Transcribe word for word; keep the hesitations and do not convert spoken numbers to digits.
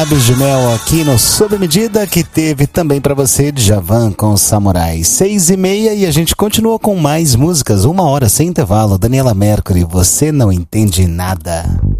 Lábios de Mel aqui no Sob Medida, que teve também pra você Djavan com os Samurais. Seis e meia e a gente continua com mais músicas, uma hora sem intervalo. Daniela Mercury, Você Não Entende Nada.